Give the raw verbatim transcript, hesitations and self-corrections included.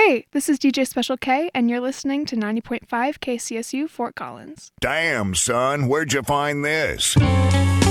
Hey, this is D J Special K, and you're listening to ninety point five K C S U Fort Collins. Damn, son, where'd you find this?